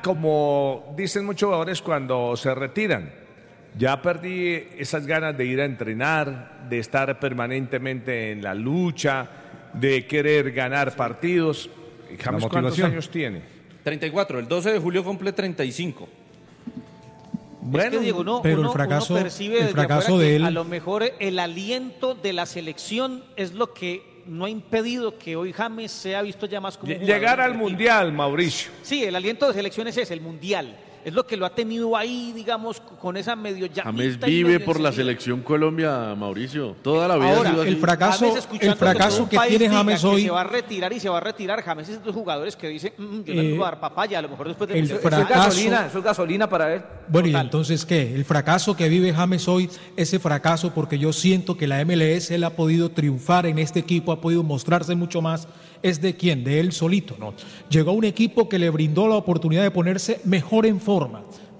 como dicen muchos jugadores cuando se retiran, ya perdí esas ganas de ir a entrenar, de estar permanentemente en la lucha, de querer ganar partidos. James, ¿cuántos años tiene? 34, el 12 de julio cumple 35. Bueno, es que, Diego, pero uno percibe el fracaso de él. A lo mejor el aliento de la selección es lo que no ha impedido que hoy James sea visto ya más como un llegar al Mundial, Mauricio. Sí, el aliento de selección es ese, el Mundial. Es lo que lo ha tenido ahí, digamos, con esa medio llamita. James vive por la selección Colombia, Mauricio. Toda la vida. Ahora, el fracaso que tiene James hoy. Se va a retirar y se va a retirar. James es de los jugadores que dicen, yo no puedo dar papaya, a lo mejor después de... Eso es gasolina para él. Bueno, total. Y entonces, ¿qué? El fracaso que vive James hoy, ese fracaso, porque yo siento que la MLS, él ha podido triunfar en este equipo, ha podido mostrarse mucho más, ¿es de quién? De él solito, ¿no? Llegó a un equipo que le brindó la oportunidad de ponerse mejor en forma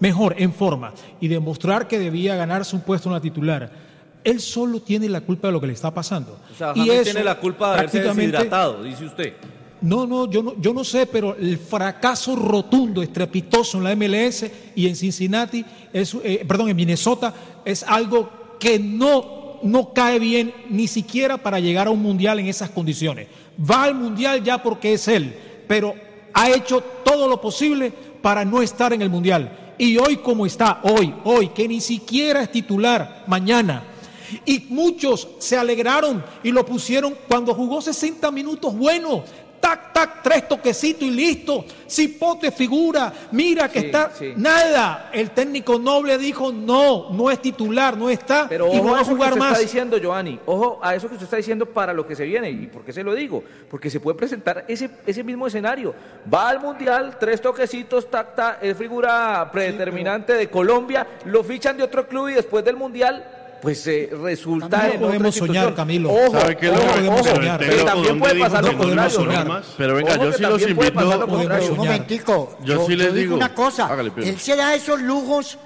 y demostrar que debía ganarse un puesto en la titular. Él solo tiene la culpa de lo que le está pasando. O sea, James tiene la culpa de haberse deshidratado, dice usted. No, yo no sé, pero el fracaso rotundo, estrepitoso en la MLS y en Cincinnati, en Minnesota, es algo que no cae bien ni siquiera para llegar a un mundial en esas condiciones. Va al mundial ya porque es él, pero ha hecho todo lo posible para no estar en el mundial. Y hoy como está, hoy, que ni siquiera es titular mañana. Y muchos se alegraron y lo pusieron cuando jugó 60 minutos, bueno, tac, 3 toquecitos y listo. Cipote figura, mira que está, nada. El técnico Noble dijo no es titular, no está. Pero y no va a jugar más. Está diciendo, Giovanni, ojo a eso que usted está diciendo para lo que se viene. ¿Y por qué se lo digo? Porque se puede presentar ese mismo escenario. Va al Mundial, 3 toquecitos, tac, es figura predeterminante de Colombia, lo fichan de otro club y después del Mundial pues resulta en podemos soñar, Camilo. Ojo, ¿sabe qué? Pero también puede pasar lo contrario. Pero venga, yo sí los invito. Un momentico. Yo sí les digo una cosa. Hágale, él se da esos lujos,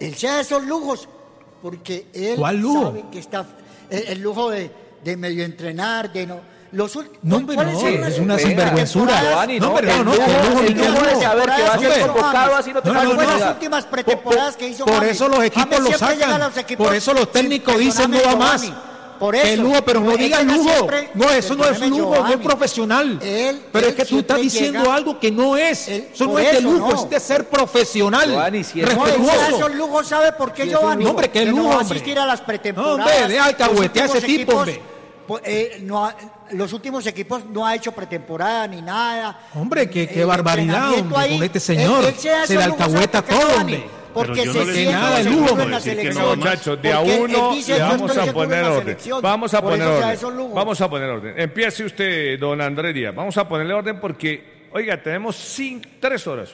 porque él sabe que está el lujo de medio entrenar, de no. Es una sinvergüenzura. El lujo de saber que va a ser convocado, así no te las últimas pretemporadas que hizo por eso los equipos lo sacan, por eso los técnicos dicen no va más. Por eso, el lujo, pero no digas lujo. No, eso no es lujo, no es profesional. Pero es que tú estás diciendo algo que no es. Eso no es de lujo, es de ser profesional. Respetuoso. Esos lujos, ¿sabe por qué, Giovanni? Hombre, qué lujo, no va a asistir a las pretemporadas. No, hombre, deja alcahuetear a ese tipo, hombre. Los últimos equipos no ha hecho pretemporada ni nada. Hombre, qué barbaridad, hombre, con este señor. Se le alcahueta todo, hombre. Porque no se le siente nada de lujo en la selección. Muchachos, de a uno le vamos a poner orden. Vamos a poner orden. Empiece usted, don Andrés Díaz. Vamos a ponerle orden porque, oiga, tenemos 3 horas.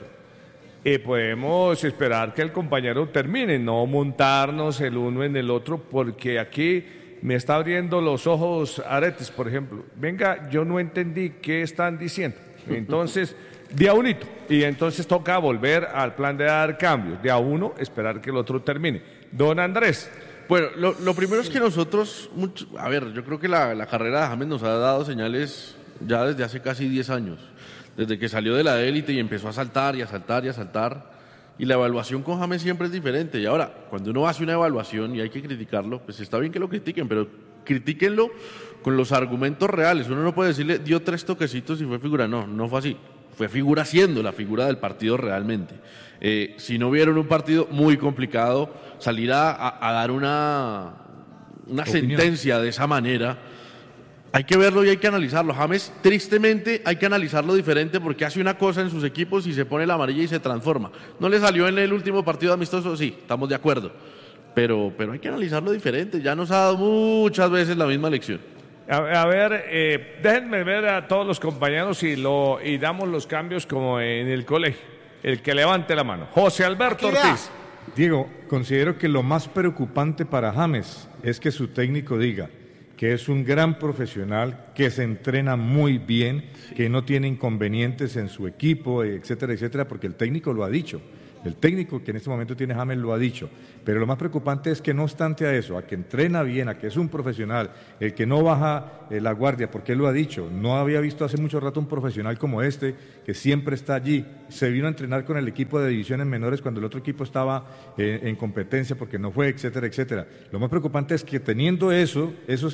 Podemos esperar que el compañero termine, no montarnos el uno en el otro, porque aquí me está abriendo los ojos Aretes, por ejemplo. Venga, yo no entendí qué están diciendo. Entonces, de a unito. Y entonces toca volver al plan de dar cambios. De a uno, esperar que el otro termine. Don Andrés. Bueno, lo primero es que nosotros, yo creo que la carrera de James nos ha dado señales ya desde hace casi 10 años. Desde que salió de la élite y empezó a saltar y a saltar y a saltar. Y la evaluación con James siempre es diferente. Y ahora, cuando uno hace una evaluación y hay que criticarlo, pues está bien que lo critiquen, pero critíquenlo con los argumentos reales. Uno no puede decirle, dio 3 toquecitos y fue figura. No fue así. Fue figura siendo la figura del partido realmente. Si no vieron un partido muy complicado, salir a dar una sentencia de esa manera, hay que verlo y hay que analizarlo. James, tristemente, hay que analizarlo diferente porque hace una cosa en sus equipos y se pone la amarilla y se transforma. ¿No le salió en el último partido amistoso? Sí, estamos de acuerdo. Pero hay que analizarlo diferente. Ya nos ha dado muchas veces la misma lección. A ver, déjenme ver a todos los compañeros y damos los cambios como en el colegio. El que levante la mano. José Alberto Ortiz. Diego, considero que lo más preocupante para James es que su técnico diga que es un gran profesional, que se entrena muy bien, que no tiene inconvenientes en su equipo, etcétera, etcétera, porque el técnico lo ha dicho. El técnico que en este momento tiene James lo ha dicho, pero lo más preocupante es que no obstante a eso, a que entrena bien, a que es un profesional, el que no baja la guardia, porque él lo ha dicho, no había visto hace mucho rato un profesional como este, que siempre está allí, se vino a entrenar con el equipo de divisiones menores cuando el otro equipo estaba en competencia porque no fue, etcétera, etcétera. Lo más preocupante es que teniendo esos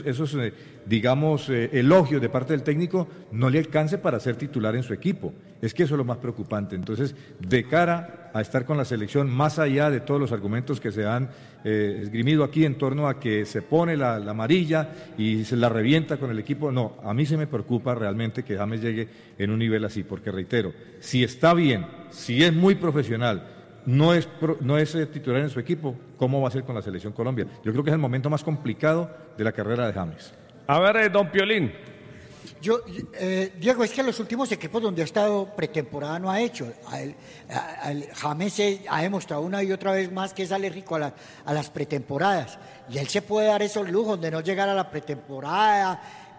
elogios de parte del técnico, no le alcance para ser titular en su equipo. Es que eso es lo más preocupante. Entonces, de cara a estar con la selección, más allá de todos los argumentos que se han esgrimido aquí en torno a que se pone la amarilla y se la revienta con el equipo, no, a mí se me preocupa realmente que James llegue en un nivel así, porque reitero, si está bien, si es muy profesional, no es titular en su equipo, ¿cómo va a ser con la Selección Colombia? Yo creo que es el momento más complicado de la carrera de James. A ver, don Piolín. Diego, es que los últimos equipos donde ha estado pretemporada no ha hecho. James ha demostrado una y otra vez más que es alérgico a las pretemporadas. Y él se puede dar esos lujos de no llegar a la pretemporada,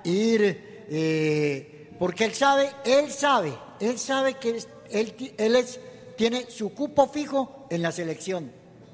porque él sabe que él tiene su cupo fijo en la selección.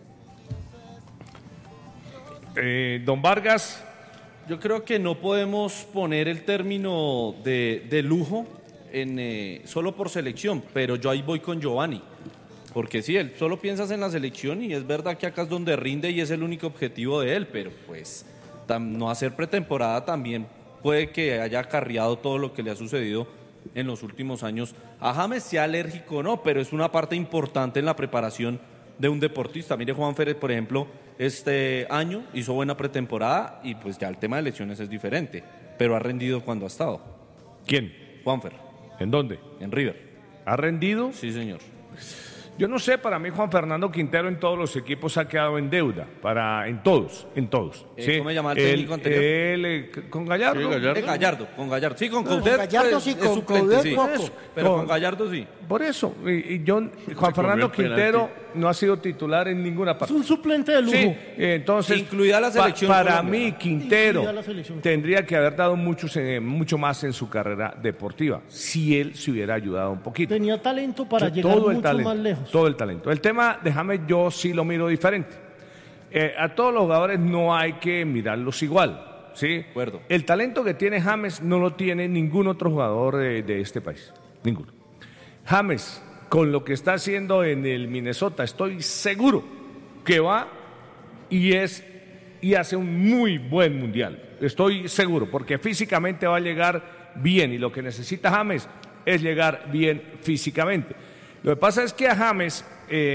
Don Vargas. Yo creo que no podemos poner el término de lujo solo por selección, pero yo ahí voy con Giovanni, porque sí, él solo piensas en la selección y es verdad que acá es donde rinde y es el único objetivo de él, pero pues no hacer pretemporada también puede que haya acarreado todo lo que le ha sucedido en los últimos años. A James, sea alérgico o no, pero es una parte importante en la preparación de un deportista. Mire, Juanfer, por ejemplo, este año hizo buena pretemporada y pues ya el tema de lesiones es diferente, pero ha rendido cuando ha estado. ¿Quién? Juanfer. ¿En dónde? En River. ¿Ha rendido? Sí, señor. Yo no sé, para mí Juan Fernando Quintero en todos los equipos ha quedado en deuda, en todos. ¿Sí? ¿Cómo me llamaba el técnico anterior? ¿Con Gallardo? Sí, con Gallardo. Sí, con Coudet. Con Gallardo sí, con Coudet sí. Pero con Gallardo sí. Por eso, Juan Fernando Quintero no ha sido titular en ninguna parte. Es un suplente de lujo. Sí, entonces, incluida la selección para mí Quintero tendría que haber dado mucho más en su carrera deportiva, si él se hubiera ayudado un poquito. Tenía talento para llegar mucho más lejos. Todo el talento. El tema de James yo sí lo miro diferente. A todos los jugadores no hay que mirarlos igual, ¿sí? De acuerdo. El talento que tiene James no lo tiene ningún otro jugador de este país. Ninguno. James, con lo que está haciendo en el Minnesota, estoy seguro que va y hace un muy buen mundial. Estoy seguro, porque físicamente va a llegar bien y lo que necesita James es llegar bien físicamente. Lo que pasa es que a James,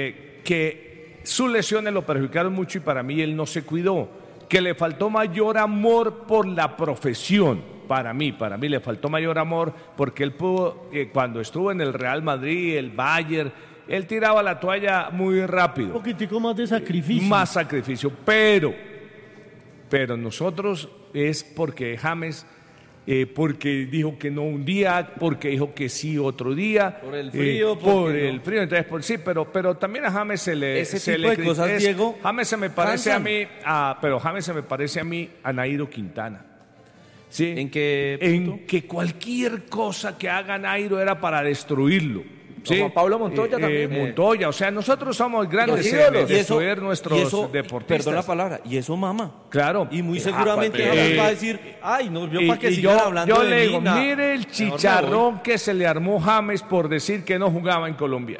que sus lesiones lo perjudicaron mucho y para mí él no se cuidó, que le faltó mayor amor por la profesión. Para mí le faltó mayor amor porque él pudo, cuando estuvo en el Real Madrid, el Bayern, él tiraba la toalla muy rápido. Un poquitico más de sacrificio. Más sacrificio, pero nosotros es porque James... porque dijo que no un día, porque dijo que sí otro día. Por el frío. El frío, entonces, sí, pero también a James se le... Ese tipo de cosas, Diego, James se me parece a mí, pero James se me parece a mí a Nairo Quintana. ¿Sí? ¿En qué punto? En que cualquier cosa que haga Nairo era para destruirlo. ¿Sí? Como Pablo Montoya también. Montoya, o sea, nosotros somos grandes en destruir nuestros deportistas. Perdón la palabra, y eso mama. Claro. Y muy seguramente va a decir, ay, no, yo para que sigan hablando yo de le digo, mí, mire el chicharrón que se le armó James por decir que no jugaba en Colombia.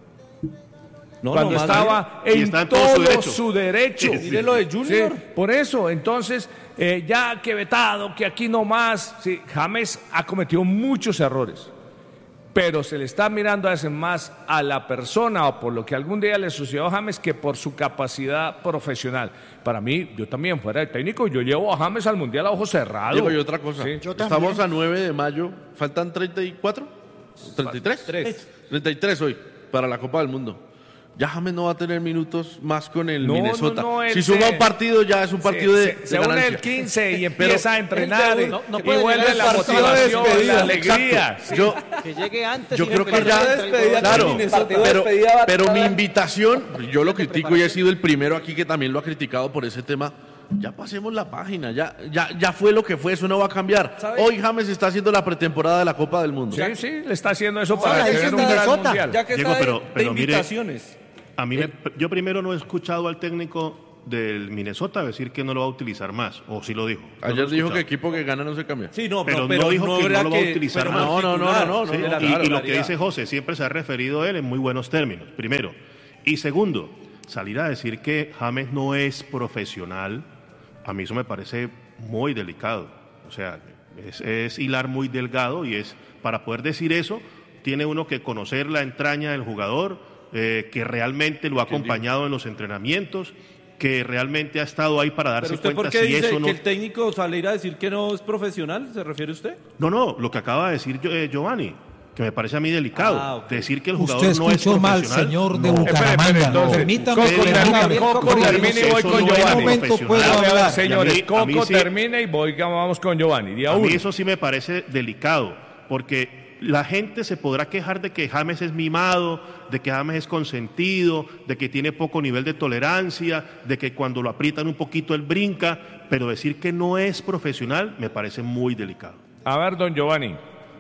Cuando estaba en todo su derecho. Mire lo de Junior. Sí, por eso, entonces, ya que vetado, que aquí no más. Sí, James ha cometido muchos errores, pero se le está mirando a veces más a la persona o por lo que algún día le sucedió a James que por su capacidad profesional. Para mí, yo también fuera de técnico, yo llevo a James al Mundial a ojos cerrados. Digo, y otra cosa, sí. Estamos a 9 de mayo, ¿faltan 34? ¿33? 33 hoy, para la Copa del Mundo. Ya James no va a tener minutos más con el Minnesota. Si suma un partido, ya es un partido de se ganancia. une el 15 y empieza a entrenar y vuelve la motivación, la alegría. Que llegue antes. Yo creo que ya, claro, pero mi invitación, yo lo critico y he sido el primero aquí que también lo ha criticado por ese tema. Ya pasemos la página, ya fue lo que fue, eso no va a cambiar. ¿Sabe? Hoy James está haciendo la pretemporada de la Copa del Mundo. Sí, le está haciendo eso para tener un gran mundial. Ya que está de invitaciones. Yo primero no he escuchado al técnico del Minnesota decir que no lo va a utilizar más, o sí lo dijo. Ayer dijo que equipo que gana no se cambia. Sí, pero no dijo que no lo va a utilizar más. No. Y lo que dice José, siempre se ha referido a él en muy buenos términos, primero. Y segundo, salir a decir que James no es profesional, a mí eso me parece muy delicado. O sea, es hilar muy delgado y para poder decir eso, tiene uno que conocer la entraña del jugador, que realmente lo ha acompañado en los entrenamientos, que realmente ha estado ahí para darse cuenta. ¿Pero usted por qué dice que el técnico sale a decir que no es profesional? ¿Se refiere usted? No, lo que acaba de decir Giovanni, que me parece a mí delicado, decir que el jugador no es profesional. Usted escuchó mal, señor de Bucaramanga. Permítame Coco termine y voy con Giovanni. Señores, Coco termina y vamos con Giovanni. A mí eso sí me parece delicado, porque la gente se podrá quejar de que James es mimado, de que James es consentido, de que tiene poco nivel de tolerancia, de que cuando lo aprietan un poquito él brinca, pero decir que no es profesional me parece muy delicado. A ver, don Giovanni.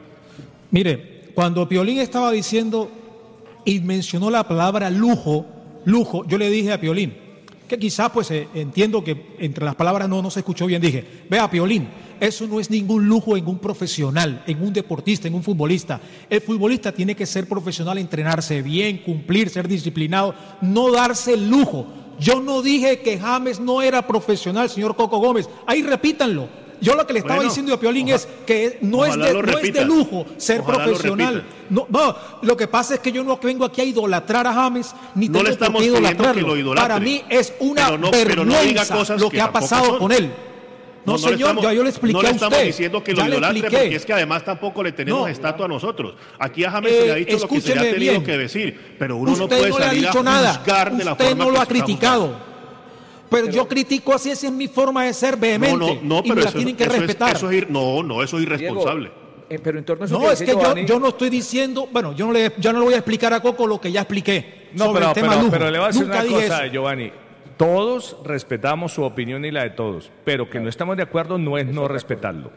Mire, cuando Piolín estaba diciendo y mencionó la palabra lujo, yo le dije a Piolín, que quizás pues entiendo que entre las palabras no se escuchó bien, dije, vea Piolín, eso no es ningún lujo en un profesional, en un deportista, en un futbolista. El futbolista tiene que ser profesional, entrenarse bien, cumplir, ser disciplinado, no darse el lujo. Yo no dije que James no era profesional, señor Coco Gómez, ahí repítanlo. Yo lo que le estaba diciendo a Piolín es que no es de lujo ser profesional. No, lo que pasa es que yo no vengo aquí a idolatrar a James, ni tengo por qué idolatrarlo. Para mí es una vergüenza lo que ha pasado con él. No, señor, yo le expliqué a usted. No le estamos diciendo que lo idolatre, porque es que además tampoco le tenemos estatua a nosotros. Aquí a James se le ha dicho lo que se le ha tenido que decir, pero uno no puede salir a juzgar de la forma que usted no lo ha criticado. Pero yo critico así, esa es mi forma de ser vehemente. No, y pero me la tienen que respetar. Eso es irresponsable. Diego, pero en torno a eso no, es que yo no estoy diciendo, bueno, yo no le voy a explicar a Coco lo que ya expliqué sobre el tema lujo. Pero le voy a decir una cosa, Giovanni. Todos respetamos su opinión y la de todos, pero que no estamos de acuerdo no es no respetarlo.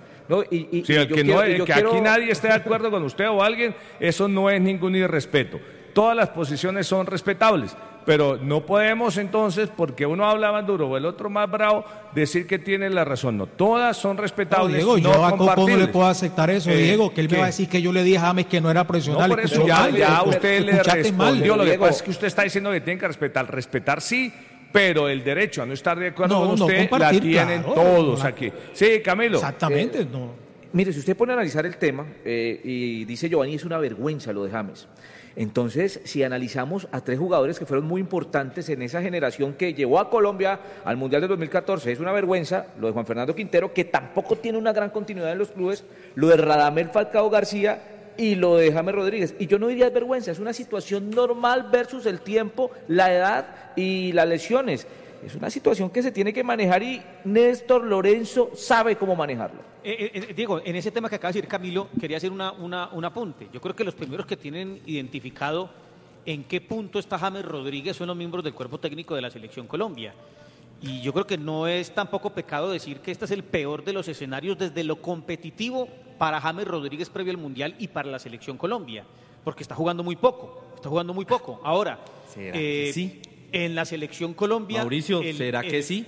Aquí nadie esté de acuerdo con usted o alguien, eso no es ningún irrespeto. Todas las posiciones son respetables, pero no podemos entonces, porque uno habla más duro o el otro más bravo, decir que tiene la razón. No, todas son respetables. Diego, yo a Coco no le puedo aceptar eso, Diego, que él me va a decir que yo le dije a James que no era profesional. No, por eso ya usted le respondió. Lo que pasa es que usted está diciendo que tienen que respetar. Respetar sí, pero el derecho a no estar de acuerdo con usted la tienen todos aquí. Sí, Camilo. Exactamente, Mire, si usted pone a analizar el tema, y dice Giovanni, es una vergüenza lo de James. Entonces, si analizamos a tres jugadores que fueron muy importantes en esa generación que llevó a Colombia al Mundial del 2014, es una vergüenza lo de Juan Fernando Quintero, que tampoco tiene una gran continuidad en los clubes, lo de Radamel Falcao García y lo de James Rodríguez. Y yo no diría vergüenza, es una situación normal versus el tiempo, la edad y las lesiones. Es una situación que se tiene que manejar y Néstor Lorenzo sabe cómo manejarlo. Diego, en ese tema que acaba de decir Camilo, quería hacer un apunte. Yo creo que los primeros que tienen identificado en qué punto está James Rodríguez son los miembros del cuerpo técnico de la Selección Colombia. Y yo creo que no es tampoco pecado decir que este es el peor de los escenarios desde lo competitivo para James Rodríguez previo al Mundial y para la Selección Colombia, porque está jugando muy poco. Ahora, ¿será que sí? En la Selección Colombia... Mauricio, ¿será que sí?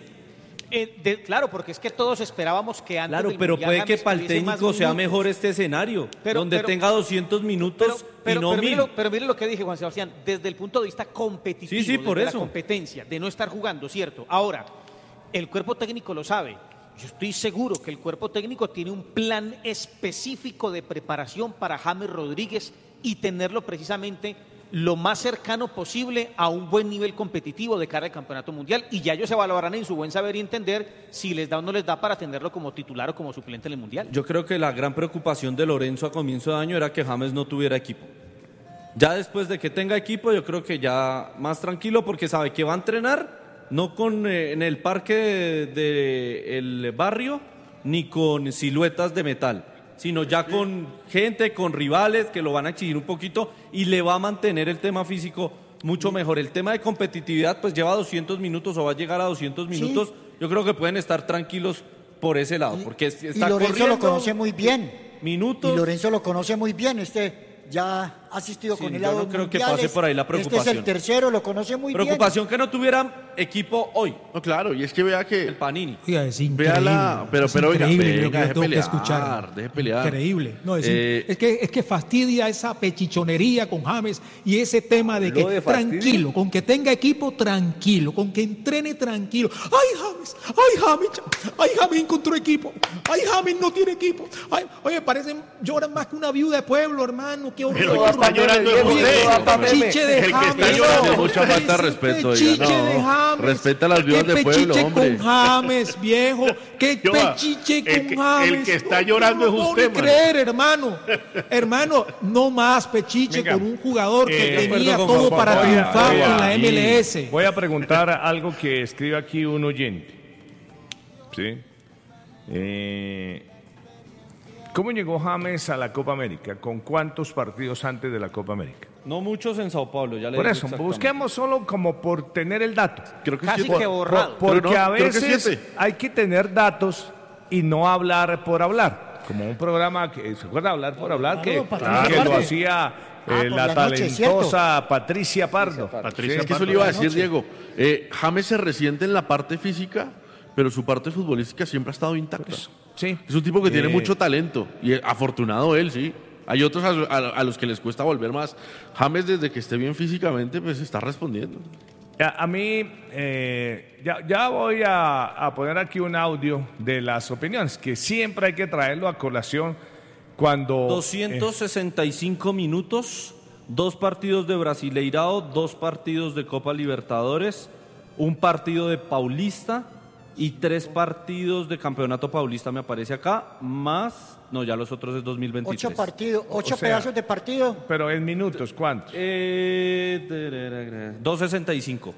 Claro, porque es que todos esperábamos que antes del Mundial, puede que para el técnico sea mejor este escenario, donde tenga 200 minutos y no 1000. Pero mire lo que dije, Juan Sebastián, desde el punto de vista competitivo, por desde eso. La competencia, de no estar jugando, ¿cierto? Ahora, el cuerpo técnico lo sabe. Yo estoy seguro que el cuerpo técnico tiene un plan específico de preparación para James Rodríguez y tenerlo precisamente lo más cercano posible a un buen nivel competitivo de cara al Campeonato Mundial, y ya ellos se evaluarán en su buen saber y entender si les da o no les da para tenerlo como titular o como suplente en el Mundial. Yo creo que la gran preocupación de Lorenzo a comienzo de año era que James no tuviera equipo. Ya después de que tenga equipo, yo creo que ya más tranquilo, porque sabe que va a entrenar no en el parque del barrio ni con siluetas de metal, sino ya con gente, con rivales que lo van a exigir un poquito y le va a mantener el tema físico mucho mejor. El tema de competitividad pues lleva 200 minutos o va a llegar a 200 minutos. Sí. Yo creo que pueden estar tranquilos por ese lado, porque está y Lorenzo lo conoce muy bien. Minutos. Y Lorenzo lo conoce muy bien, ya asistido con él yo a no dos creo que mundiales. pase por ahí la preocupación. Este es el tercero, lo conoce muy bien. Preocupación que no tuviera equipo hoy. No, claro, y es que vea que... El Panini. Oiga, es increíble. Pero oiga, increíble lo que deje yo tengo que pelear, escuchar. deje pelear. Increíble. No, es que fastidia esa pechichonería con James y ese tema de que tranquilo, con que tenga equipo tranquilo, con que entrene tranquilo. Ay, James encontró equipo. Ay, James no tiene equipo. Ay, oye, lloran más que una viuda de pueblo, hermano. Qué horror. Pero el que está llorando es usted. Pechiche de James. Tiene mucha falta de respeto. Pechiche de James. Respeta a las viudas de pueblo, hombre. Con James, viejo. Qué pechiche con James. El que está llorando es usted, man. Creer, hermano. Hermano, no más pechiche con un jugador que tenía todo para triunfar en la MLS. Voy a preguntar algo que escribe aquí un oyente. ¿Sí? ¿Cómo llegó James a la Copa América? ¿Con cuántos partidos antes de la Copa América? No muchos en Sao Paulo, ya le Por digo eso, busquemos solo como por tener el dato. Creo que Casi que borrado. Porque a veces hay que tener datos y no hablar por hablar. Como un programa que, ¿se acuerda? Hablar por hablar, que lo hacía la talentosa Patricia Pardo. Es que eso le iba a decir, Diego. James se resiente en la parte física, pero su parte futbolística siempre ha estado intacta. Sí. Es un tipo que tiene mucho talento y afortunado él, sí. Hay otros a los que les cuesta volver más. James, desde que esté bien físicamente, pues está respondiendo. A mí, ya voy a poner aquí un audio de las opiniones, que siempre hay que traerlo a colación cuando... 265 minutos, 2 partidos de Brasileirao, 2 partidos de Copa Libertadores, 1 partido de Paulista y 3 partidos de Campeonato Paulista, me aparece acá, más... No, ya los otros es 2023. 8 partidos, 8 pedazos de partido. Pero en minutos, ¿cuántos? 265.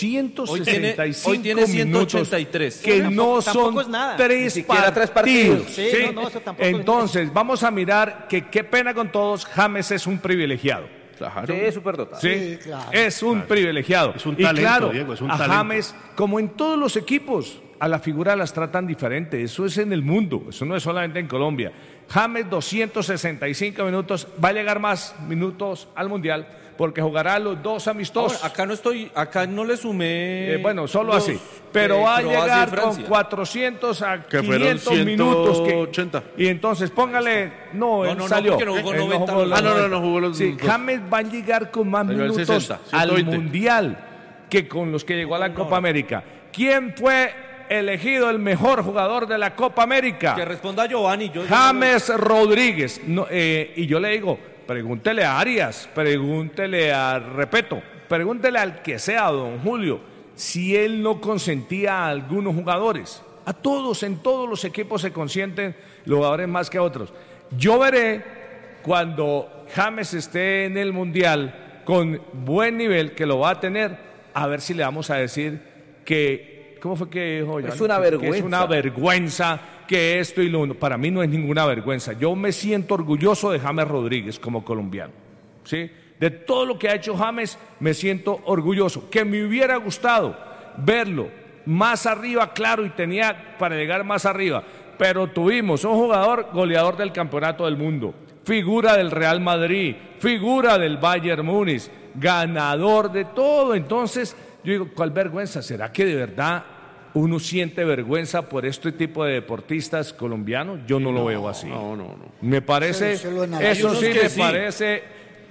265 hoy tiene 183. Que no son es nada. 3 partidos. Sí, ¿sí? No, eso tampoco Entonces, vamos a mirar que qué pena con todos, James es un privilegiado. Claro. Sí, súper dotado. Sí, claro. Es un privilegiado. Es un talento, y claro, Diego, es un a talento. James, como en todos los equipos, a la figura las tratan diferente. Eso es en el mundo, eso no es solamente en Colombia. James 265 minutos, va a llegar más minutos al Mundial porque jugará los 2 amistosos. Ahora, acá no le sumé. Bueno, solo así. Pero va a llegar con 400 a 500 minutos. 180. Y entonces póngale. No, él salió. No jugó Él 90. No jugó los Sí, minutos. James va a llegar con más Salió el minutos 60, al 120. Mundial que con los que llegó a la Copa América. ¿Quién fue elegido el mejor jugador de la Copa América? Que responda Giovanni. James Rodríguez. No, y yo le digo, pregúntele a Arias, pregúntele a Repeto, pregúntele al que sea, don Julio, si él no consentía a algunos jugadores. A todos, en todos los equipos se consienten los jugadores más que otros. Yo veré cuando James esté en el Mundial con buen nivel, que lo va a tener, a ver si le vamos a decir que, ¿cómo fue que dijo? Es una vergüenza. Que es una vergüenza, que esto y lo uno. Para mí no es ninguna vergüenza. Yo me siento orgulloso de James Rodríguez como colombiano, ¿sí? De todo lo que ha hecho James, me siento orgulloso. Que me hubiera gustado verlo más arriba, claro, y tenía para llegar más arriba. Pero tuvimos un jugador goleador del Campeonato del Mundo, figura del Real Madrid, figura del Bayern Múnich, ganador de todo. Entonces, yo digo, ¿cuál vergüenza? ¿Será que de verdad uno siente vergüenza por este tipo de deportistas colombianos? Yo no lo veo así. No. Me parece, eso sí me parece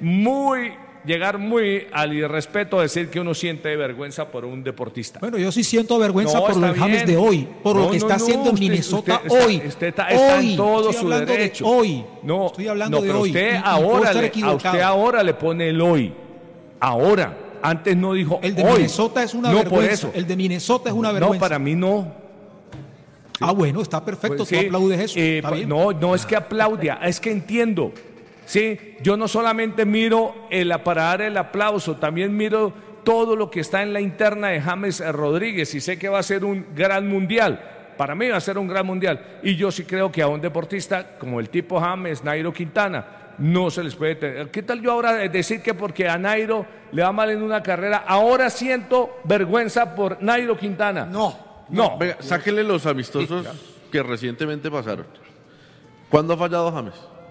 llegar muy al irrespeto decir que uno siente vergüenza por un deportista. Bueno, yo sí siento vergüenza por está los James bien. de hoy, por lo que está haciendo en Minnesota hoy. Usted está en todo Estoy su hablando derecho. de hoy. No, estoy hablando de pero hoy. Usted y puedo estar a equivocado. usted ahora le pone el hoy. Ahora. Antes no dijo El de hoy. Minnesota es una no, vergüenza. Por eso. El de Minnesota es una vergüenza. No, para mí no. Ah, bueno, está perfecto, Pues tú sí, aplaudes eso. Está bien. No es que aplaudia, es que entiendo. Sí, yo no solamente miro para dar el aplauso, también miro todo lo que está en la interna de James Rodríguez y sé que va a ser un gran mundial. Para mí va a ser un gran mundial. Y yo sí creo que a un deportista como el tipo James, Nairo Quintana, no se les puede tener. ¿Qué tal yo ahora decir que porque a Nairo le va mal en una carrera, ahora siento vergüenza por Nairo Quintana? No. Venga, sáquenle los amistosos que recientemente pasaron. ¿Cuándo ha fallado James?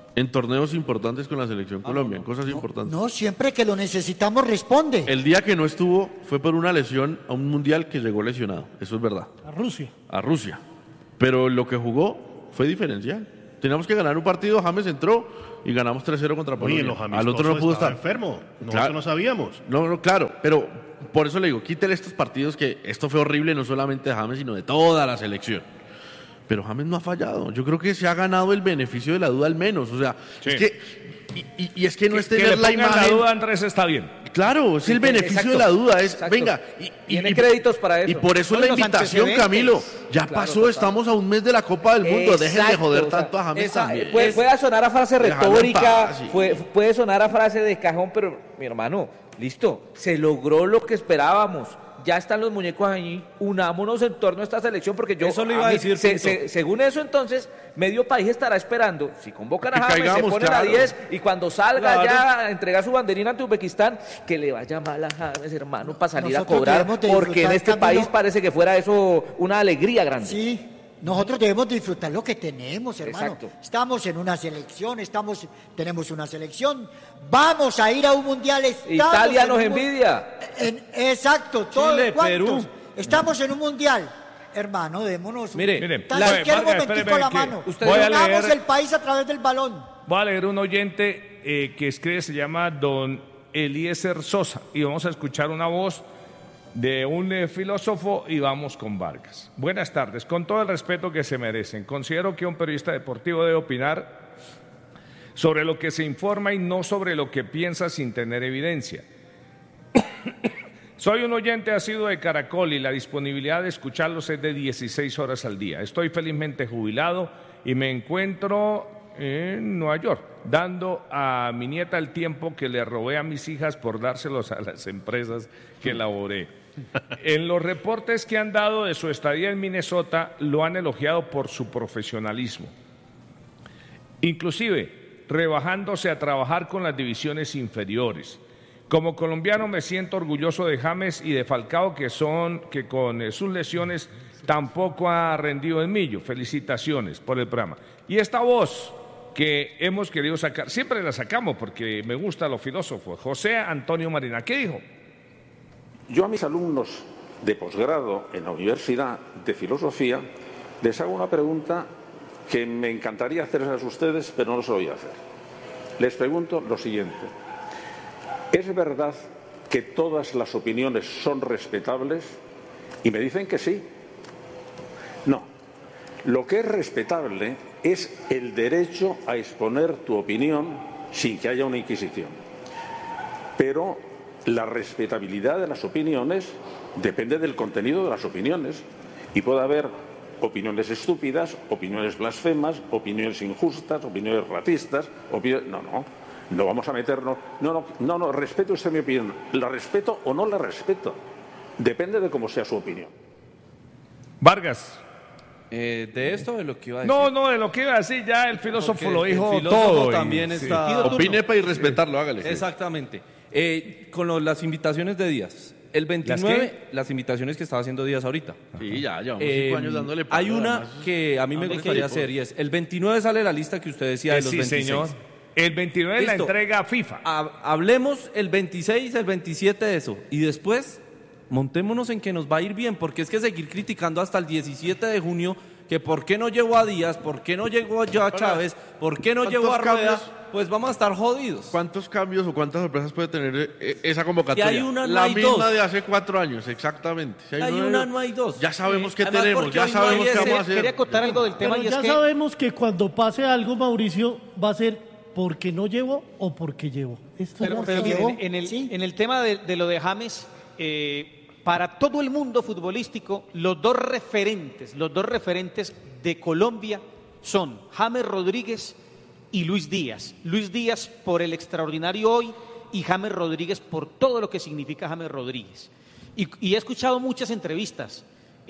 En torneos importantes con la Selección Colombia, en cosas importantes. No, siempre que lo necesitamos responde. El día que no estuvo fue por una lesión a un mundial que llegó lesionado, eso es verdad. A Rusia. Pero lo que jugó fue diferencial. Teníamos que ganar un partido, James entró y ganamos 3-0 contra Polonia. Oye, al otro no pudo estar. Enfermo, nosotros no sabíamos. No, claro, pero por eso le digo, quítele estos partidos que esto fue horrible no solamente de James, sino de toda la selección. Pero James no ha fallado. Yo creo que se ha ganado el beneficio de la duda al menos. O sea, sí. Es que y es que no es tener que le la imagen. La duda, Andrés, está bien. Claro, es el beneficio de la duda. Venga, tiene créditos para eso. Y por eso la invitación, Camilo. Ya pasó, estamos a un mes de la Copa del Mundo. Dejen de joder tanto a James también. Puede sonar a frase retórica, puede sonar a frase de cajón, pero mi hermano, listo, se logró lo que esperábamos. Ya están los muñecos allí, unámonos en torno a esta selección, porque yo... Eso lo iba a decir. Según eso, entonces, medio país estará esperando. Si convocan a James, se ponen a 10, y cuando salga ya a entregar su banderina ante Uzbekistán, que le vaya mal a James, hermano, para salir a cobrar, porque en este país parece que fuera eso una alegría grande. Sí. Nosotros debemos disfrutar lo que tenemos, hermano. Exacto. Estamos en una selección, tenemos una selección, vamos a ir a un mundial. Italia nos envidia. Exacto, todos Chile, cuantos. Perú. Estamos en un mundial. Hermano, démonos Mire, cualquier momentico la mano. Unamos el país a través del balón. Voy a leer un oyente que escribe, se llama don Eliezer Sosa, y vamos a escuchar una voz de un filósofo y vamos con Vargas. Buenas tardes, con todo el respeto que se merecen. Considero que un periodista deportivo debe opinar sobre lo que se informa y no sobre lo que piensa sin tener evidencia. Soy un oyente asiduo de Caracol y la disponibilidad de escucharlos es de 16 horas al día. Estoy felizmente jubilado y me encuentro en Nueva York, dando a mi nieta el tiempo que le robé a mis hijas por dárselos a las empresas que laboré. En los reportes que han dado de su estadía en Minnesota, lo han elogiado por su profesionalismo, inclusive rebajándose a trabajar con las divisiones inferiores. Como colombiano me siento orgulloso de James y de Falcao, que con sus lesiones tampoco ha rendido el millo. Felicitaciones por el programa. Y esta voz que hemos querido sacar, siempre la sacamos porque me gustan los filósofos. José Antonio Marina, ¿qué dijo? Yo a mis alumnos de posgrado en la Universidad de Filosofía les hago una pregunta que me encantaría hacerles a ustedes, pero no lo voy a hacer. Les pregunto lo siguiente: ¿es verdad que todas las opiniones son respetables? Y me dicen que sí. No. Lo que es respetable es el derecho a exponer tu opinión sin que haya una inquisición. Pero la respetabilidad de las opiniones depende del contenido de las opiniones. Y puede haber opiniones estúpidas, opiniones blasfemas, opiniones injustas, opiniones racistas. No vamos a meternos. No, respeto usted mi opinión. ¿La respeto o no la respeto? Depende de cómo sea su opinión. Vargas. ¿De esto o de lo que iba a decir? No, de lo que iba a decir, ya el filósofo lo dijo el filósofo todo. También está... Opine para ir respetarlo, hágale. Exactamente. Con las invitaciones de Díaz. El 29, las invitaciones que estaba haciendo Díaz ahorita. Sí, ya llevamos 5 años dándole palo. Hay una que a mí me gustaría hacer, y es, el 29 sale la lista que usted decía de los 26. Señor. El 29 es la entrega a FIFA. Hablemos el 26, el 27 de eso, y después montémonos en que nos va a ir bien, porque es que seguir criticando hasta el 17 de junio, que por qué no llevó a Díaz, por qué no llegó a Chávez, por qué no llegó a Rueda, pues vamos a estar jodidos. ¿Cuántos cambios o cuántas sorpresas puede tener esa convocatoria? Si hay una, no la hay misma dos. De hace 4 años, exactamente. Si hay una, no hay dos. Ya sabemos qué Además, tenemos, ya sabemos qué vamos a hacer. Quería acotar algo del tema. Pero y es ya que sabemos que cuando pase algo, Mauricio, va a ser porque no llevó o porque llevó. Pero en el tema de lo de James, para todo el mundo futbolístico, los dos referentes de Colombia son James Rodríguez y Luis Díaz. Luis Díaz por el extraordinario hoy y James Rodríguez por todo lo que significa James Rodríguez. Y he escuchado muchas entrevistas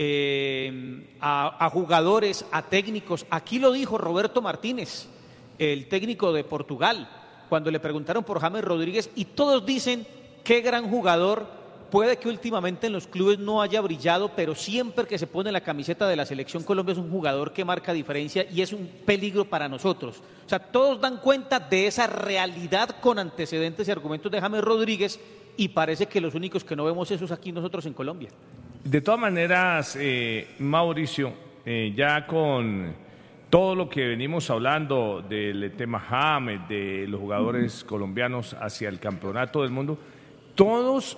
a jugadores, a técnicos. Aquí lo dijo Roberto Martínez, el técnico de Portugal, cuando le preguntaron por James Rodríguez, y todos dicen qué gran jugador puede que últimamente en los clubes no haya brillado, pero siempre que se pone la camiseta de la Selección Colombia es un jugador que marca diferencia y es un peligro para nosotros. O sea, todos dan cuenta de esa realidad con antecedentes y argumentos de James Rodríguez y parece que los únicos que no vemos eso es aquí nosotros en Colombia. De todas maneras, Mauricio, ya con todo lo que venimos hablando del tema James, de los jugadores colombianos hacia el campeonato del mundo, todos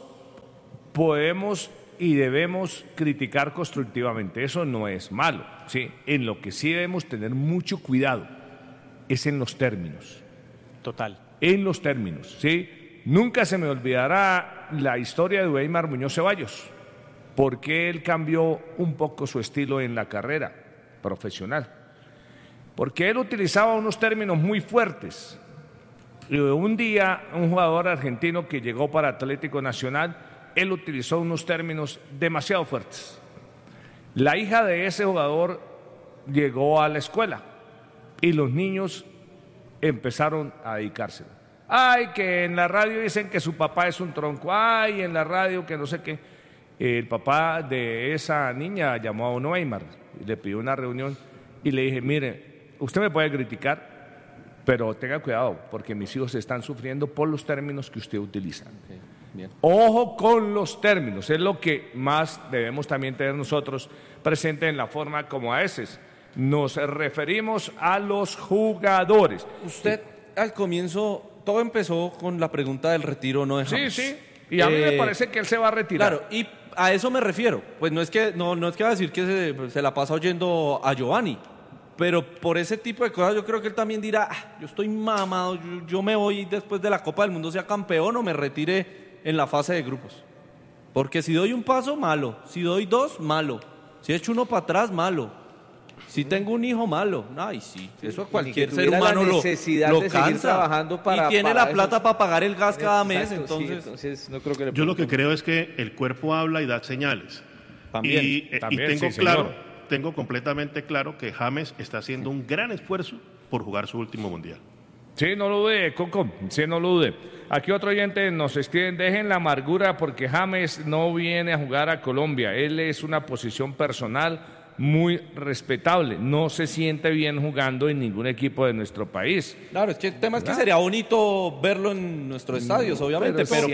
podemos y debemos criticar constructivamente. Eso no es malo, ¿sí? En lo que sí debemos tener mucho cuidado es en los términos. Total. En los términos, ¿sí? Nunca se me olvidará la historia de Weimar Muñoz Ceballos, porque él cambió un poco su estilo en la carrera profesional. Porque él utilizaba unos términos muy fuertes. Y un día, un jugador argentino que llegó para Atlético Nacional, él utilizó unos términos demasiado fuertes. La hija de ese jugador llegó a la escuela y los niños empezaron a dedicárselo. Ay, que en la radio dicen que su papá es un tronco. Ay, en la radio que no sé qué. El papá de esa niña llamó a Weimar y le pidió una reunión y le dije, mire, usted me puede criticar, pero tenga cuidado porque mis hijos están sufriendo por los términos que usted utiliza. Okay, bien. Ojo con los términos, es lo que más debemos también tener nosotros presente en la forma como a veces nos referimos a los jugadores. Usted al comienzo, todo empezó con la pregunta del retiro, ¿no? De James. Sí, y a mí me parece que él se va a retirar. Claro, y a eso me refiero. Pues no es que va a decir que se la pasa oyendo a Giovanni, pero por ese tipo de cosas yo creo que él también dirá, yo estoy mamado, yo me voy después de la Copa del Mundo, sea campeón o me retire en la fase de grupos. Porque si doy un paso, malo. Si doy dos, malo. Si echo uno para atrás, malo. Si tengo un hijo, malo. Ay, sí, eso cualquier ser humano lo cansa. Trabajando para, y tiene para la plata para pagar el gas cada mes, entonces no creo que yo lo que creo es que el cuerpo habla y da señales. También, y tengo sí, claro, tengo completamente claro que James está haciendo un gran esfuerzo por jugar su último mundial. Sí, no lo dude, Coco, sí, no lo dude. Aquí otro oyente nos escribe, dejen la amargura porque James no viene a jugar a Colombia. Él es una posición personal muy respetable, no se siente bien jugando en ningún equipo de nuestro país. Claro, es que el tema es que sería bonito verlo en nuestros estadios, obviamente, pero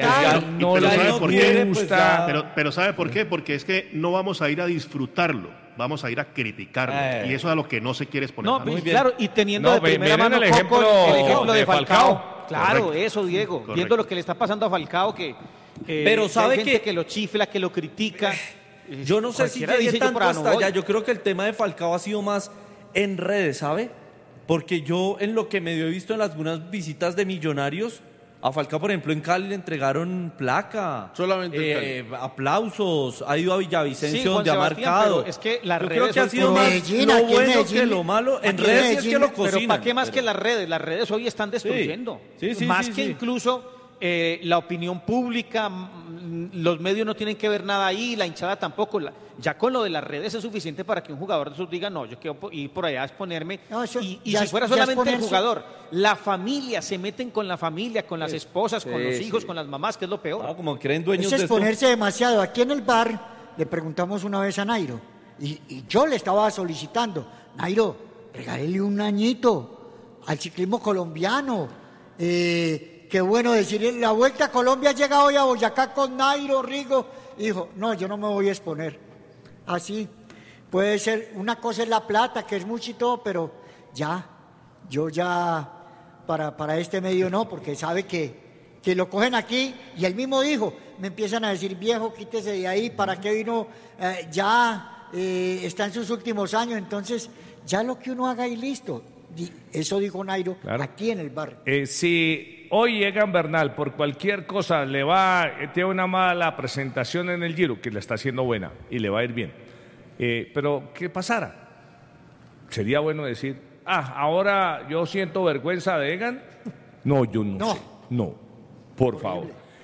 pero ¿sabe por qué? Porque es que no vamos a ir a disfrutarlo, vamos a ir a criticarlo, y eso es a lo que no se quiere exponer. No, pues, claro, y teniendo de primera mano el ejemplo de Falcao. Claro, correcto. Eso, Diego, correcto. Viendo lo que le está pasando a Falcao, pero sabe hay gente que lo chifla, que lo critica. Yo no sé si llegué tanto hasta allá. Yo creo que el tema de Falcao ha sido más en redes, ¿sabe? Porque yo en lo que medio he visto en algunas visitas de Millonarios, a Falcao, por ejemplo, en Cali le entregaron placa. Solamente aplausos. Ha ido a Villavicencio, sí, donde ha marcado. Es que las yo redes creo que ha sido más lo bueno que lo malo. En redes es que lo cocinan. Pero ¿para qué más que las redes? Las redes hoy están destruyendo. Sí, más que incluso la opinión pública, los medios no tienen que ver nada ahí, la hinchada tampoco. Ya con lo de las redes es suficiente para que un jugador de esos diga, no, yo quiero ir por allá a exponerme. No, y si fuera solamente el jugador, la familia, se meten con la familia, con las esposas, con los hijos, con las mamás, que es lo peor. Como creen dueños es exponerse demasiado. Aquí en el bar le preguntamos una vez a Nairo, y yo le estaba solicitando, Nairo, regálele un añito al ciclismo colombiano. Qué bueno decir, la Vuelta a Colombia llega hoy a Boyacá con Nairo, Rigo. Dijo, no, yo no me voy a exponer. Así, puede ser, una cosa es la plata, que es mucho y todo, pero yo ya, para este medio no, porque sabe que lo cogen aquí, y él mismo dijo, me empiezan a decir, viejo, quítese de ahí, ¿para qué vino? Está en sus últimos años, entonces, ya lo que uno haga y listo. Eso dijo Nairo, claro. Aquí en el bar. Si hoy Egan Bernal por cualquier cosa tiene una mala presentación en el Giro, que le está haciendo buena y le va a ir bien, pero ¿qué pasara? Sería bueno decir, ahora yo siento vergüenza de Egan. No, yo no sé. No, por favor.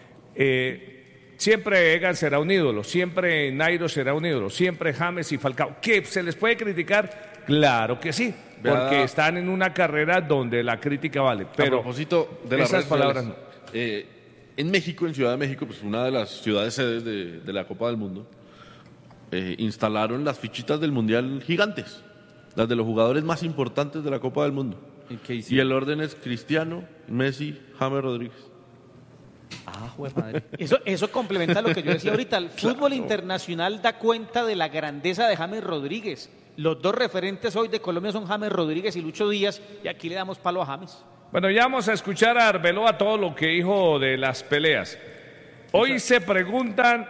Siempre Egan será un ídolo, siempre Nairo será un ídolo, siempre James y Falcao. ¿Qué se les puede criticar? Claro que sí, porque están en una carrera donde la crítica vale. Pero a propósito de esas palabras no. en México, en Ciudad de México, pues una de las ciudades sedes de la Copa del Mundo, instalaron las fichitas del Mundial gigantes, las de los jugadores más importantes de la Copa del Mundo. Y el orden es Cristiano, Messi, James Rodríguez. Madre. Eso complementa lo que yo decía ahorita. El fútbol internacional da cuenta de la grandeza de James Rodríguez. Los dos referentes hoy de Colombia son James Rodríguez y Lucho Díaz, y aquí le damos palo a James. Bueno, ya vamos a escuchar a Arbeloa todo lo que dijo de las peleas. Hoy se preguntan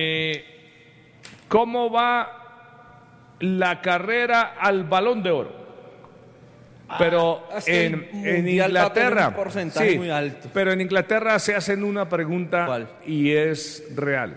cómo va la carrera al Balón de Oro. Pero en Inglaterra, porcentaje muy alto. Pero en Inglaterra se hacen una pregunta. ¿Cuál? Y es real.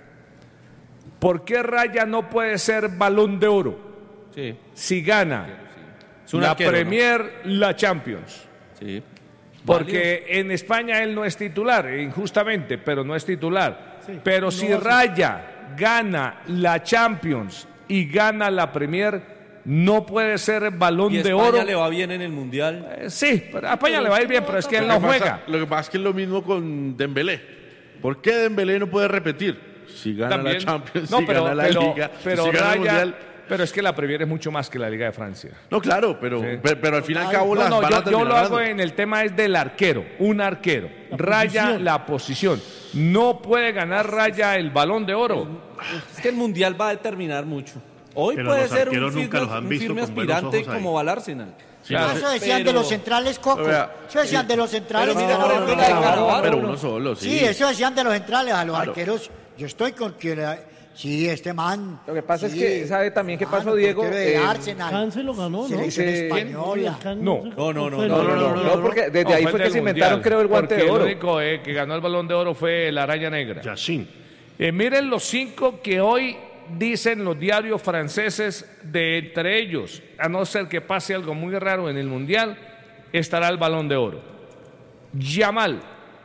¿Por qué Raya no puede ser Balón de Oro? Sí. Si gana la arquero, Premier, ¿no? La Champions. Sí. Porque en España él no es titular, injustamente, pero no es titular. Sí, pero no si va a ser. Raya gana la Champions y gana la Premier, no puede ser Balón de Oro. ¿España le va bien en el Mundial? Sí, pero a España le va a ir bien, pero es que él no juega. Lo que pasa es que es lo mismo con Dembélé. ¿Por qué Dembélé no puede repetir? Si gana También. la Champions, No, si pero- gana la pero- Liga, pero si gana el Raya- Mundial. Pero es que la Premier es mucho más que la Liga de Francia. No, claro, pero al fin y al cabo las No, van a yo terminar lo hago ganando. en el tema es del arquero, un arquero. Raya posición. la posición. No puede ganar Raya el Balón de Oro. Es que el Mundial va a determinar mucho. Hoy Pero puede los ser un arqueros nunca firme, los han un visto firme con buenos aspirante ojos ahí. como va al Arsenal. Claro. Eso decían Pero- de los centrales, Coco. Vea, Eso decían de los centrales. pero mira, por ejemplo, la de Cannavaro. Pero uno solo, sí. Sí, eso decían de los centrales. A los arqueros, yo estoy con que... Sí, este man. Lo que pasa sí, es que, ¿sabe también qué pasó, mano, Diego? portero de Arsenal. Cáncer lo ganó, ¿no? Selección española. No. No, porque desde ahí fue que del se inventaron, Mundial, creo, el guante porque de oro. el único que ganó el Balón de Oro fue la Araña Negra. Yashin. Miren los 5 que hoy dicen los diarios franceses, de entre ellos, a no ser que pase algo muy raro en el Mundial, estará el Balón de Oro. Yamal,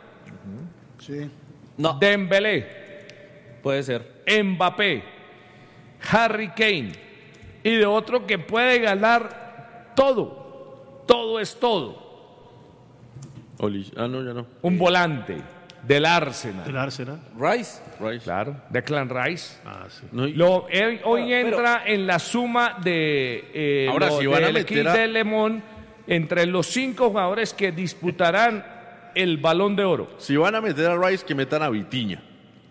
Sí. No, Dembélé, puede ser. Mbappé, Harry Kane, y de otro que puede ganar todo. Todo es todo. No, ya no. Un volante del Arsenal. El Arsenal. Rice. Rice. Claro, Declan Rice. Ah, sí. No, y- Hoy entra en la suma de Ahora, si van a del meter equipo a- de Le Mans entre los 5 jugadores que disputarán el Balón de Oro. Si van a meter a Rice, que metan a Vitinha.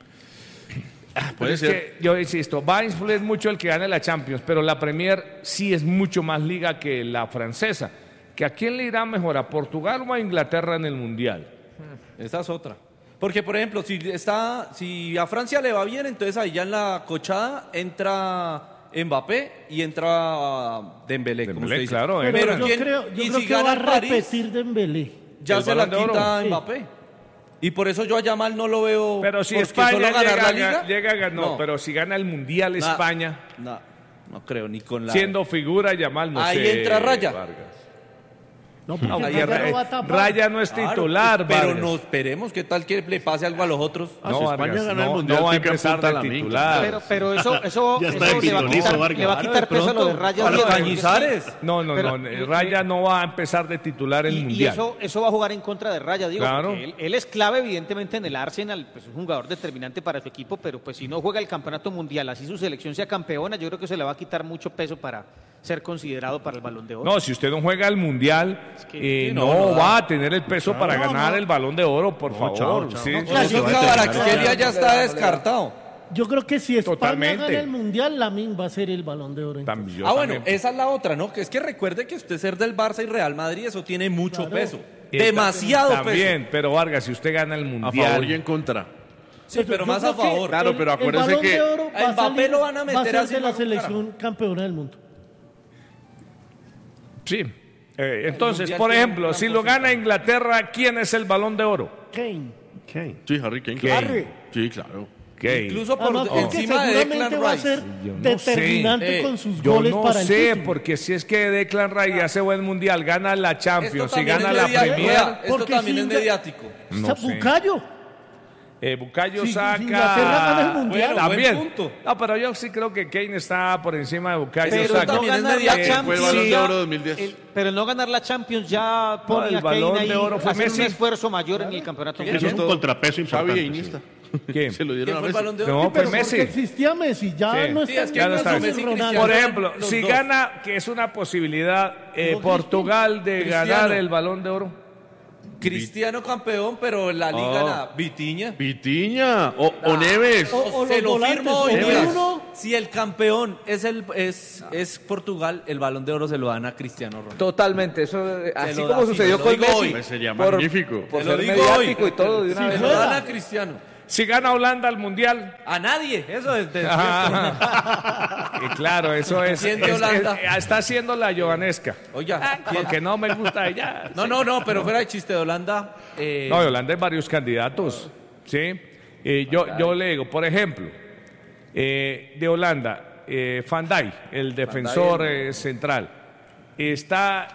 Pero Puede es ser. que, yo insisto, va a influir mucho el que gane la Champions, pero la Premier sí es mucho más liga que la francesa. ¿Que a quién le irá mejor, a Portugal o a Inglaterra en el Mundial? Esa es otra. Porque, por ejemplo, si a Francia le va bien, entonces ahí ya en la cochada entra Mbappé y entra Dembélé, como Dembélé, usted dice. claro, Pero yo ¿quién? creo, Y yo si creo que va gana a el París, repetir Dembélé. ya ¿El se la Balón de Oro? quita Sí. Mbappé. Y por eso yo a Yamal no lo veo. Pero si porque España solo ganar la Liga, llega a ganar, no, pero si gana el Mundial Nah. España, no creo ni con la. siendo figura Yamal, no Ahí sé, entra Raya. Vargas. No, porque No, Raya lo va a tapar. Raya no es Claro, titular, pero Vargas. no esperemos qué tal que le pase algo a los otros. si No, España Vargas, gana el no, Mundial, no va a pica en empezar punta de la minca. titular. Pero eso Ya está le va a de quitar, Vargas. le va a quitar peso a lo de Raya. a los Diego, Cañizares. No, Pero- Raya no va a empezar de titular en el Y Mundial. eso va a jugar en contra de Raya, digo, Claro. porque él es clave evidentemente en el Arsenal, pues es un jugador determinante para su equipo, pero pues si no juega el campeonato mundial, así su selección sea campeona, yo creo que se le va a quitar mucho peso para ser considerado para el Balón de Oro. No, si usted no juega el Mundial, que- no va a tener el peso para ganar el Balón de Oro, por favor. chao, chao. Sí, No, sí, claro, sí. Eso Kvaratskhelia ya está descartado. Yo creo que si España Totalmente. gana el Mundial, Lamine va a ser el Balón de Oro. entonces. También, yo Bueno, también. esa es la otra, ¿no? Que es que recuerde que usted ser del Barça y Real Madrid, eso tiene mucho Claro. peso. Demasiado También, peso. pero Vargas, si usted gana el A Mundial. favor y en contra. Sí, pero Yo más creo a que favor. Claro, pero acuérdese el Balón que de Oro a va Mbappé salir- lo van a meter va ser así de la en la selección campeona del mundo. Sí. Entonces, Mundial por tiene ejemplo, un si gran lo gana Inglaterra, ¿quién es el Balón de Oro? Kane. Okay. Sí, Harry Kane. Kane. Claro. Sí, claro. Kane. Incluso por Además, porque encima de seguramente Declan va a Rice. ser Yo no determinante sé. con sus Yo goles no para el sé, título. porque si es que Declan Rice hace buen Mundial, gana la Champions y también gana es la mediático, Premier. vea, esto Porque también es sin- mediático. No sé. Bucayo. Bucayo Sí, saca. si Inglaterra gana el Mundial. Bueno, también. buen punto. No, pero yo sí creo que Kane está por encima de Bucayo Pero Saka. no ganar la Fue el Champions. Balón de ya- Oro 2010. pero no ganar la Champions ya pone el a Kane Balón ahí de Oro fue a hacer Messi. un esfuerzo mayor en el campeonato Eso es mundial. un contrapeso Xavi importante. e Iniesta. ¿Quién? Se lo ¿Quién dieron a fue el Messi. Balón de Oro? No, Pero fue porque Messi. existía Messi, ya Sí. no Sí, está es que Ya no Messi, está. Messi, Ronaldo. Cristiano. Por ejemplo, Los si dos. gana, que es una posibilidad, Dijo Portugal de Cristiano. ganar el Balón de Oro. Cristiano campeón, pero la liga nada. Vitiña. Vitiña o Neves. O Se los lo volantes, firmo hoy o día. uno. Si el campeón es Portugal, el Balón de Oro se lo dan a Cristiano Ronaldo. Totalmente, eso así lo como da, sucedió sí, con lo digo Messi. hoy. Sería por- magnífico. Por Te lo ser digo mediático hoy. y todo de una Sí, vez. se lo dan a Cristiano. Si gana Holanda al Mundial. A nadie, eso es de Y claro, eso es. ¿Quién de Holanda? Está haciendo la Jovanesca. Oiga, ¿quién? Porque no me gusta ella. No, pero fuera de chiste de Holanda. No, de Holanda hay varios candidatos. ¿Sí? Yo le digo, por ejemplo, de Holanda, Van Dijk, el defensor central, está.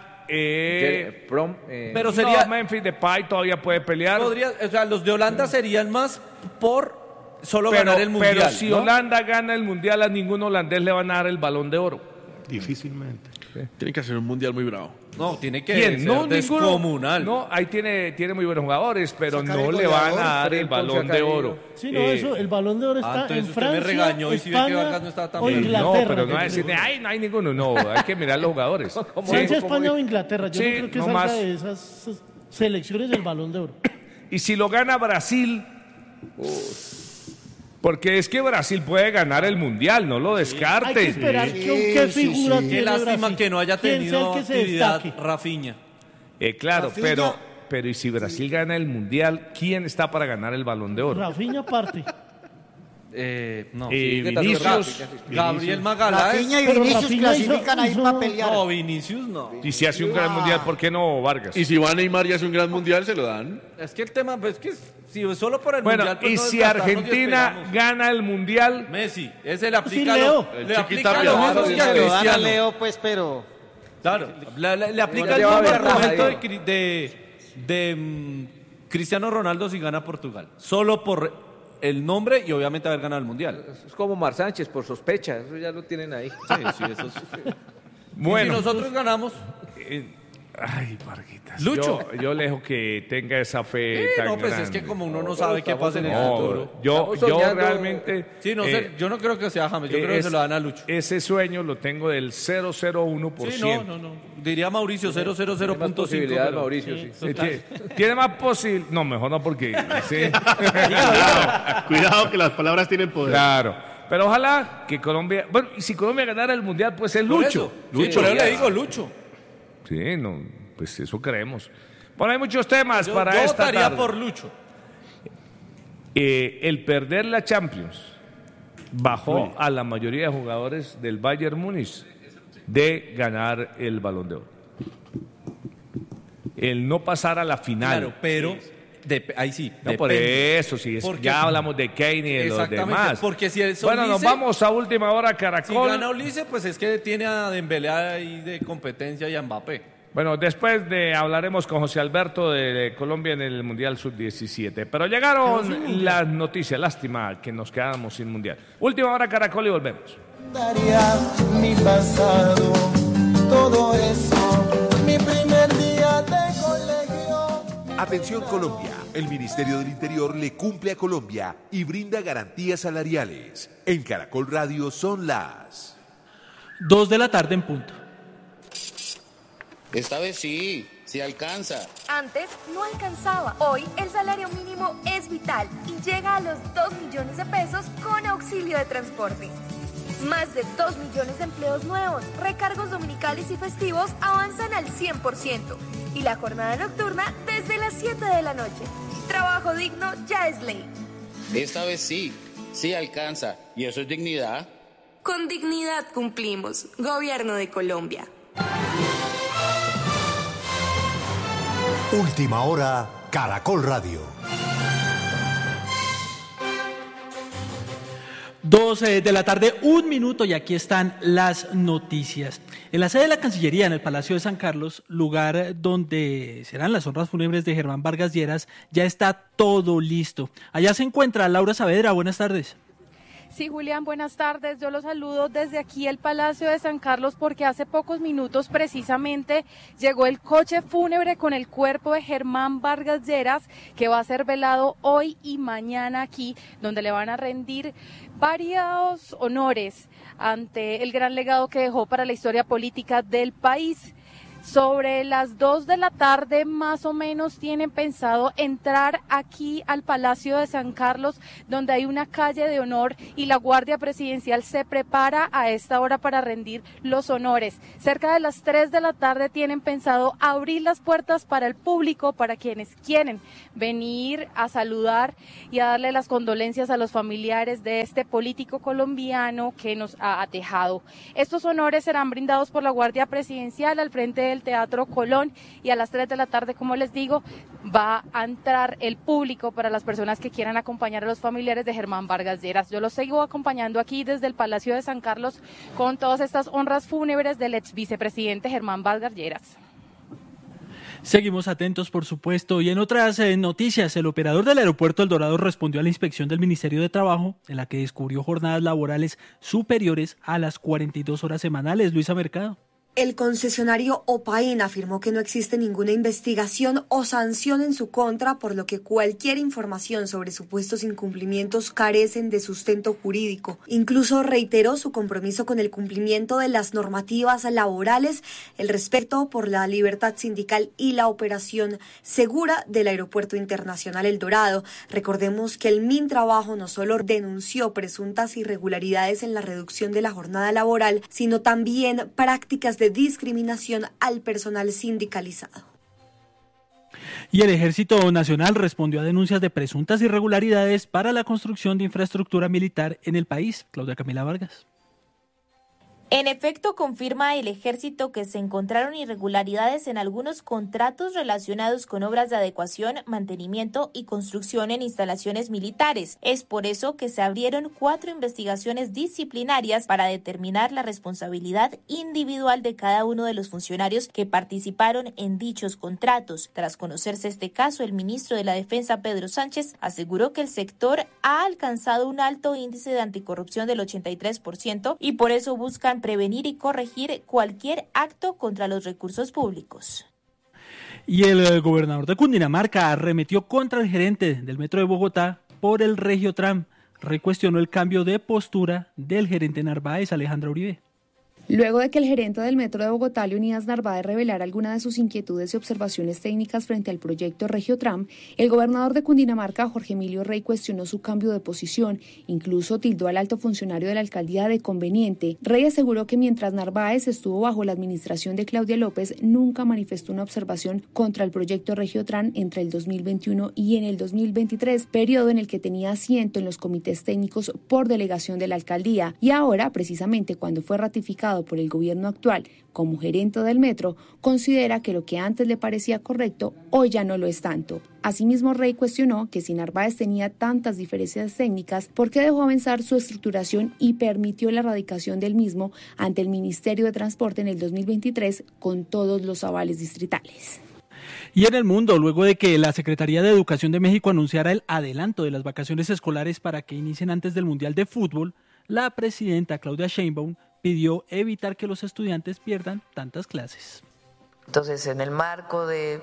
Pero sería. No, Memphis Depay todavía puede pelear. O sea, los de Holanda serían más por solo ganar el mundial. Pero si ¿no? Holanda gana el mundial, a ningún holandés le van a dar el Balón de Oro. Difícilmente. Tienen que hacer un mundial muy bravo. No, tiene que ¿Quién? ser No, descomunal. ninguno. No, ahí tiene muy buenos jugadores, pero Sacar no el le van a goleador, dar el Fred Ponce Balón de Acarino. Oro. Sí, no, eso, el Balón de Oro está entonces en usted me Francia, regañó y si ve que España Vargas no estaba tan o bien. Inglaterra. No, pero no que va a decir, creo. ay, no hay ninguno. No, hay que mirar los jugadores. Francia, España o Inglaterra. Yo Sí, no creo que no salga más. de esas selecciones del Balón de Oro. Y si lo gana Brasil, porque es que Brasil puede ganar el mundial, no lo Hay que descartes. esperar Sí, qué sí, figura sí. tiene Qué lástima Brasil. que no haya ¿Quién sea el tenido que se actividad destaque? Rafinha. Claro, Rafinha. pero y si Brasil gana el mundial, ¿quién está para ganar el Balón de Oro? Rafinha parte. No. Vinicius. Gabriel Magaláes. Rafinha y Pero Vinicius Rafinha clasifican ahí hizo- para pelear. No, Vinicius no. Y si hace un gran mundial, ¿por qué no Vargas? Y si va Neymar y hace un gran mundial, se lo dan. Es que el tema, pues que si solo por el Bueno, mundial. pues y no si desgastarnos y Argentina esperamos. gana el mundial, Messi, ese le aplica Sí, Leo. le El aplica Chiquitapia. lo Claro, mismo sí, que a se lo dan a Cristiano. Leo, pues, pero... Claro, le aplica No el lleva mismo ventaja, argumento Diego. de Cristiano Ronaldo si gana Portugal. Solo por el nombre y obviamente haber ganado el mundial. Es como Mar Sánchez, por sospecha, eso ya lo tienen ahí. Sí, eso es. bueno. Y si nosotros ganamos, Ay, Varguitas. Lucho. Yo lejos que tenga esa fe tan no, pues grande. es que como uno no No, sabe pero qué pasa en el estamos futuro. yo Estamos soñando. realmente... Sí, no sé, yo no creo que sea James, yo creo que se lo dan a Lucho. Ese sueño lo tengo del 0,01%. Sí, no. Diría Mauricio Tiene más 0,00.5. posibilidades, pero- Mauricio, sí. Tiene más posible... No, mejor no porque... sí. Cuidado que las palabras tienen poder. Claro. Pero ojalá que Colombia... Bueno, y si Colombia ganara el Mundial, pues es Por Lucho. eso. Sí, por eso le digo Lucho. Sí, no, pues eso creemos. Bueno, hay muchos temas Yo para esta votaría tarde. por Lucho. El perder la Champions bajó a la mayoría de jugadores del Bayern Múnich de ganar el Balón de Oro. El no pasar a la final. Claro, pero ahí sí. No, por depende. eso, sí, Porque- ya hablamos de Kane y de los Exactamente, demás. porque si es Bueno, nos Olise, vamos a última hora, Si Caracol. gana Ulises, pues es que tiene a Dembélé ahí de competencia y a Mbappé. Bueno, después hablaremos con José Alberto de Colombia en el Mundial Sub-17. Pero llegaron las noticias, lástima que nos quedamos sin Mundial. Última hora, Caracol, y volvemos. Daría mi pasado, todo eso, mi primer día de colegio. Atención Colombia, el Ministerio del Interior le cumple a Colombia y brinda garantías salariales. En Caracol Radio son las 2 de la tarde en punto. Esta vez sí alcanza. Antes no alcanzaba. Hoy el salario mínimo es vital y llega a los 2 millones de pesos con auxilio de transporte. Más de 2 millones de empleos nuevos, recargos dominicales y festivos avanzan al 100%. Y la jornada nocturna desde las 7 de la noche. Trabajo digno ya es ley. Esta vez sí alcanza. ¿Y eso es dignidad? Con dignidad cumplimos. Gobierno de Colombia. Última hora, Caracol Radio. 2 de la tarde, 1 minuto, y aquí están las noticias. En la sede de la Cancillería, en el Palacio de San Carlos, lugar donde serán las honras fúnebres de Germán Vargas Lleras, ya está todo listo. Allá se encuentra Laura Saavedra, buenas tardes. Sí, Julián, buenas tardes. Yo los saludo desde aquí el Palacio de San Carlos porque hace pocos minutos precisamente llegó el coche fúnebre con el cuerpo de Germán Vargas Lleras, que va a ser velado hoy y mañana aquí, donde le van a rendir varios honores ante el gran legado que dejó para la historia política del país. Sobre las 2 de la tarde más o menos tienen pensado entrar aquí al Palacio de San Carlos, donde hay una calle de honor y la Guardia Presidencial se prepara a esta hora para rendir los honores. Cerca de las 3 de la tarde tienen pensado abrir las puertas para el público, para quienes quieren venir a saludar y a darle las condolencias a los familiares de este político colombiano que nos ha dejado. Estos honores serán brindados por la Guardia Presidencial al frente del Teatro Colón, y a las 3 de la tarde, como les digo, va a entrar el público para las personas que quieran acompañar a los familiares de Germán Vargas Lleras. Yo los sigo acompañando aquí desde el Palacio de San Carlos con todas estas honras fúnebres del ex vicepresidente Germán Vargas Lleras. Seguimos atentos, por supuesto. Y en otras noticias, el operador del aeropuerto El Dorado respondió a la inspección del Ministerio de Trabajo, en la que descubrió jornadas laborales superiores a las 42 horas semanales. Luisa Mercado. El concesionario Opain afirmó que no existe ninguna investigación o sanción en su contra, por lo que cualquier información sobre supuestos incumplimientos carecen de sustento jurídico. Incluso reiteró su compromiso con el cumplimiento de las normativas laborales, el respeto por la libertad sindical y la operación segura del Aeropuerto Internacional El Dorado. Recordemos que el Mintrabajo no solo denunció presuntas irregularidades en la reducción de la jornada laboral, sino también prácticas de discriminación al personal sindicalizado. Y el Ejército Nacional respondió a denuncias de presuntas irregularidades para la construcción de infraestructura militar en el país. Claudia Camila Vargas. En efecto, confirma el Ejército que se encontraron irregularidades en algunos contratos relacionados con obras de adecuación, mantenimiento y construcción en instalaciones militares. Es por eso que se abrieron 4 investigaciones disciplinarias para determinar la responsabilidad individual de cada uno de los funcionarios que participaron en dichos contratos. Tras conocerse este caso, el ministro de la Defensa, Pedro Sánchez, aseguró que el sector ha alcanzado un alto índice de anticorrupción del 83% y por eso buscan prevenir y corregir cualquier acto contra los recursos públicos. Y el gobernador de Cundinamarca arremetió contra el gerente del Metro de Bogotá por el Regiotram. Recuestionó el cambio de postura del gerente Narváez, Alejandra Uribe. Luego de que el gerente del Metro de Bogotá, Leonidas Narváez, revelara algunas de sus inquietudes y observaciones técnicas frente al proyecto Regiotram, el gobernador de Cundinamarca, Jorge Emilio Rey, cuestionó su cambio de posición. Incluso tildó al alto funcionario de la alcaldía de conveniente. Rey aseguró que mientras Narváez estuvo bajo la administración de Claudia López, nunca manifestó una observación contra el proyecto Regiotram entre el 2021 y en el 2023, periodo en el que tenía asiento en los comités técnicos por delegación de la alcaldía. Y ahora, precisamente cuando fue ratificado por el gobierno actual como gerente del metro, considera que lo que antes le parecía correcto hoy ya no lo es tanto. Asimismo, Rey cuestionó que si Narváez tenía tantas diferencias técnicas, ¿por qué dejó avanzar su estructuración y permitió la radicación del mismo ante el Ministerio de Transporte en el 2023 con todos los avales distritales? Y en el mundo, luego de que la Secretaría de Educación de México anunciara el adelanto de las vacaciones escolares para que inicien antes del Mundial de Fútbol, la presidenta Claudia Sheinbaum pidió evitar que los estudiantes pierdan tantas clases. Entonces, en el marco de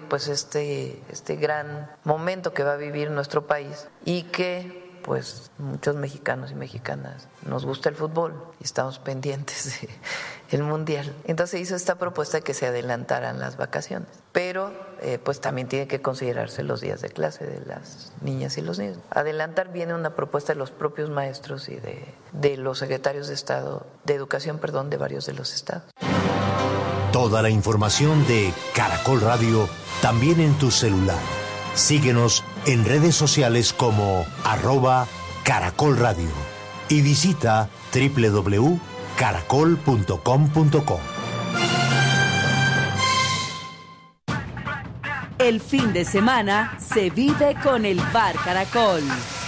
este gran momento que va a vivir nuestro país y que muchos mexicanos y mexicanas nos gusta el fútbol y estamos pendientes del Mundial. Entonces hizo esta propuesta de que se adelantaran las vacaciones, pero también tiene que considerarse los días de clase de las niñas y los niños. Adelantar viene una propuesta de los propios maestros y de los secretarios de Estado, de Educación, de varios de los estados. Toda la información de Caracol Radio también en tu celular. Síguenos en redes sociales como @Caracol Radio y visita www.caracol.com.co. El fin de semana se vive con el Bar Caracol.